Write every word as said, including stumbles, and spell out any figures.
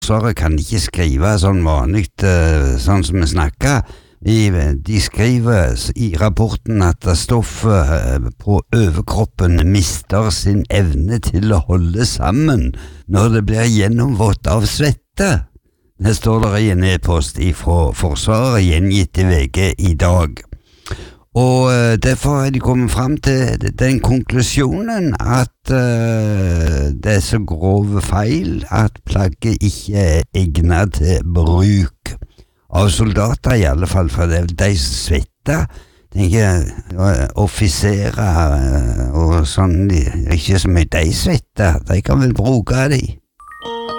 Forsvaret kan ikke skrive sånn vanlig, sånn som vi snakker. De skriver i rapporten at stoffet på overkroppen mister sin evne til å holde sammen når det blir gjennomvått av svette. Det står der i en e-post fra Forsvaret, gjengitt i V G i dag. Og derfor er de kommet frem til den konklusjonen at uh, det er så grove feil at plagget ikke er egnet til bruk av soldater, i alle fall, for det er de svetter, tenker offiserer og sånn, ikke så mye de svetter, de kan vel bruke de.